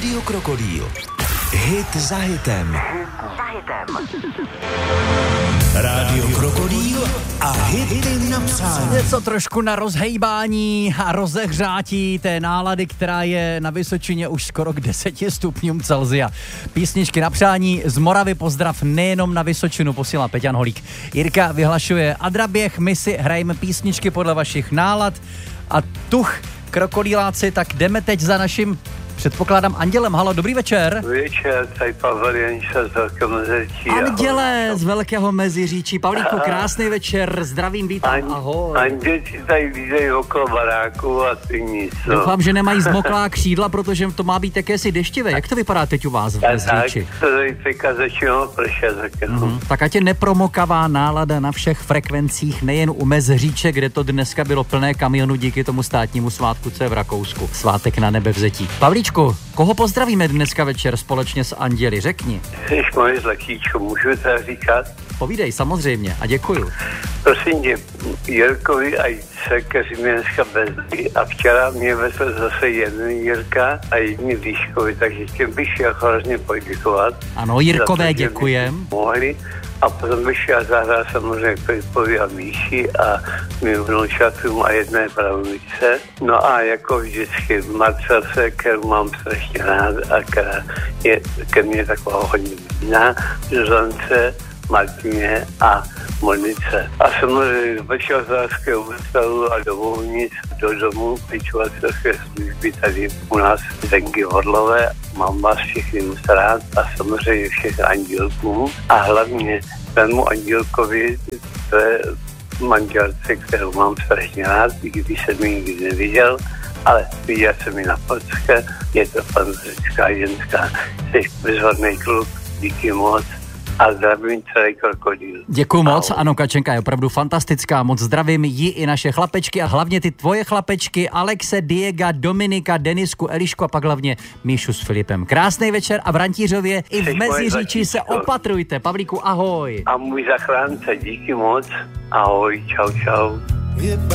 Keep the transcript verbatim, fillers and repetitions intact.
Rádio Krokodýl. Hit za hitem. Hit za hitem. Rádio Krokodýl a hity na přání. Něco trošku na rozhejbání a rozehřátí té nálady, která je na Vysočině už skoro k deseti stupňům Celsia. Písničky na přání z Moravy, pozdrav nejenom na Vysočinu, posílá Peťan Holík. Jirka vyhlašuje Adraběh, my si hrajeme písničky podle vašich nálad a tuch, krokodýláci, tak jdeme teď za naším, předpokládám, Andělem. Halo, dobrý večer. Dobrý večer, tady Pavel Janiča z Velkého Meziříčí. Anděle z Velkého Meziříčí. Pavlíku, krásný večer, zdravím, vítám, An- ahoj. Andělci tady vízejí okolo baráku a ty nic. No. Doufám, že nemají zmoklá křídla, protože to má být jakési deštivé. Jak to vypadá teď u vás v Meziříči? Tak, to tady teďka začínalo pršet. Tak, mm-hmm. tak ať je nepromokavá nálada na všech frekvencích, nejen u Meziříče, kde to dneska bylo plné kamionů díky tomu státnímu svátku, co je v Rakousku. Svátek na nebevzetí. Pavlíčku, koho pozdravíme dneska večer společně s Anděli? Řekni. Jsi moje zlatíčko, můžu to říkat? Povídej, samozřejmě, a děkuju. Prosím tě, Jirkovi a Jitce, kteří mě dneska vezli a včera mě vezl zase jeden Jirka a jedni Výškovi, takže těm bych chtěl hrozně poděkovat. Ano, Jirkové děkujem. Mohli. A potom bych šel zahrát samozřejmě pověděl Míši a mým vnoučatům a jedné pravnice. No a jako vždycky Marcelce, kterou mám strašně rád a která je ke mně taková hodně vlídná, Zuzance, Martině a Monice. A samozřejmě do pečovatelského ústavu a do Vohunic, do domu pečovatelské služby tady u nás v Zenky Horlové. Mám vás všechny moc rád a samozřejmě všech andělků a hlavně mému andělkovi, to je manželce, kterou mám strašně rád, i když jsem ji nikdy neviděl, ale viděl jsem ji na fotce, je to fantastická ženská, jsi bezvadný kluk, díky moc. A zdravím celý Krokodýl. Děkuju moc, ano, Kačenka je opravdu fantastická, moc zdravím ji i naše chlapečky a hlavně ty tvoje chlapečky, Alexe, Diega, Dominika, Denisku, Elišku a pak hlavně Míšu s Filipem. Krásný večer a v Rantířově i v Meziříčí se opatrujte. Pavlíku, ahoj. A můj zachránce, díky moc, ahoj, čau, čau.